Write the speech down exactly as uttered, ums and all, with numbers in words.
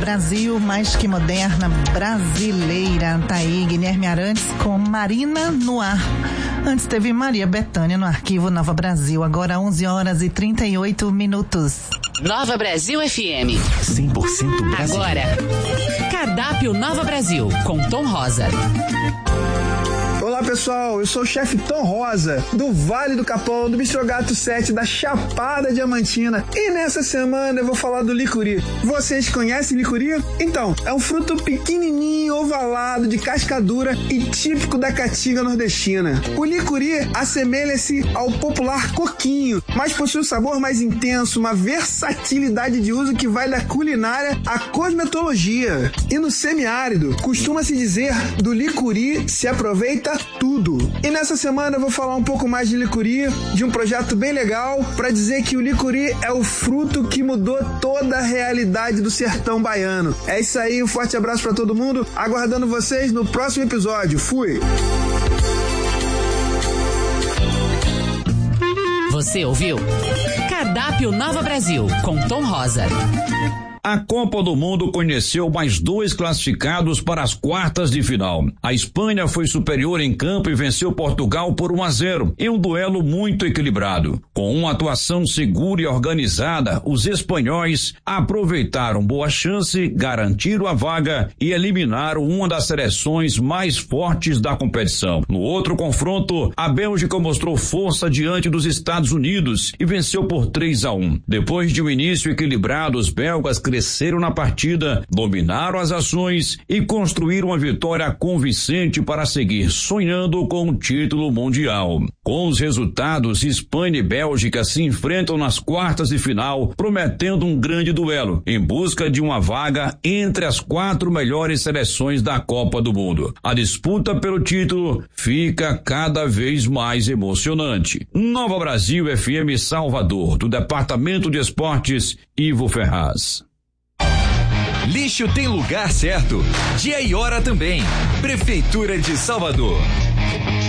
Brasil, mais que moderna, brasileira. Tá aí Guilherme Arantes com Marina no ar. Antes teve Maria Bethânia no arquivo Nova Brasil. Agora onze horas e trinta e oito minutos. Nova Brasil F M. cem por cento Brasil. Agora, Cardápio Nova Brasil, com Tom Rosa. Olá pessoal, eu sou o chefe Tom Rosa, do Vale do Capão, do Bistro Gato sete, da Chapada Diamantina. E nessa semana eu vou falar do licuri. Vocês conhecem licuri? Então, é um fruto pequenininho, ovalado, de casca dura e típico da caatinga nordestina. O licuri assemelha-se ao popular coquinho, mas possui um sabor mais intenso, uma versatilidade de uso que vai da culinária à cosmetologia. E no semiárido, costuma-se dizer do licuri se aproveita tudo. E nessa semana eu vou falar um pouco mais de licuri, de um projeto bem legal, para dizer que o licuri é o fruto que mudou toda a realidade do sertão baiano. É isso aí, um forte abraço para todo mundo, aguardando vocês no próximo episódio. Fui! Você ouviu? Cardápio Nova Brasil, com Tom Rosa. A Copa do Mundo conheceu mais dois classificados para as quartas de final. A Espanha foi superior em campo e venceu Portugal por um a zero, em um duelo muito equilibrado. Com uma atuação segura e organizada, os espanhóis aproveitaram boa chance, garantiram a vaga e eliminaram uma das seleções mais fortes da competição. No outro confronto, a Bélgica mostrou força diante dos Estados Unidos e venceu por três a um. Depois de um início equilibrado, os belgas cresceram na partida, dominaram as ações e construíram uma vitória convincente para seguir sonhando com o título mundial. Com os resultados, Espanha e Bélgica se enfrentam nas quartas de final, prometendo um grande duelo, em busca de uma vaga entre as quatro melhores seleções da Copa do Mundo. A disputa pelo título fica cada vez mais emocionante. Nova Brasil F M Salvador, do Departamento de Esportes, Ivo Ferraz. Lixo tem lugar certo, dia e hora também. Prefeitura de Salvador.